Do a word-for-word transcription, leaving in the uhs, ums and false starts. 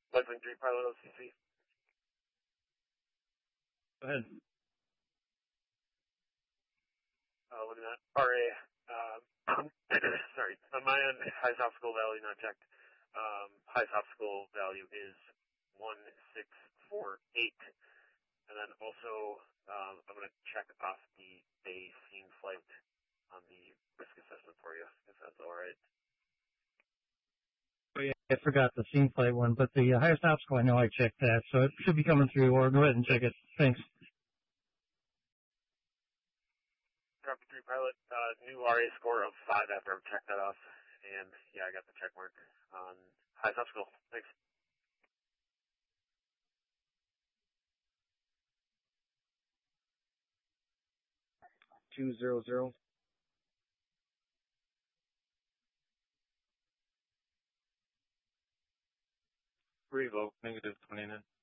Leslie three Pilot O C C. Go ahead. Uh, looking at R A. Um, sorry, on my end, highest obstacle value not checked. Um, highest obstacle value is one six four eight. And then also, um, I'm going to check off the day scene flight on the risk assessment for you, if that's all right. Oh, yeah, I forgot the scene flight one, but the uh, highest obstacle, I know I checked that, so it should be coming through, or go ahead and check it. Thanks. Drop three Pilot, uh, new R A score of five after I've checked that off. And yeah, I got the check mark on highest obstacle. Thanks. two zero zero. Revoke, negative twenty-nine.